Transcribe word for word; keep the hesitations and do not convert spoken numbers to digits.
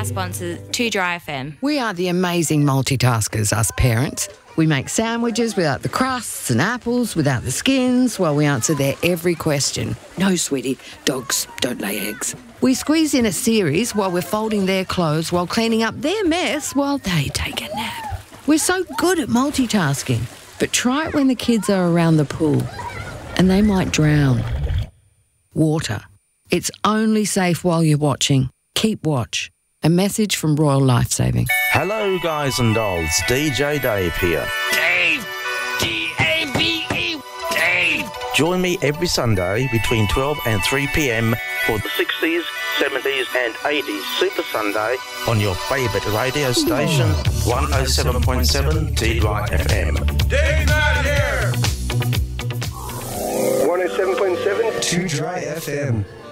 our sponsor, two Dry F M. We are the amazing multitaskers, us parents. We make sandwiches without the crusts and apples without the skins while we answer their every question. No, sweetie, dogs don't lay eggs. We squeeze in a series while we're folding their clothes while cleaning up their mess while they take a nap. We're so good at multitasking, but try it when the kids are around the pool and they might drown. Water. It's only safe while you're watching. Keep watch. A message from Royal Lifesaving. Hello, guys and dolls. D J Dave here. Dave! D A V E! Dave! Join me every Sunday between twelve and three p.m. for the sixties, seventies and eighties Super Sunday on your favourite radio station, one oh seven point seven T Dry F M. Dave not here! one oh seven point seven Two Dry F M.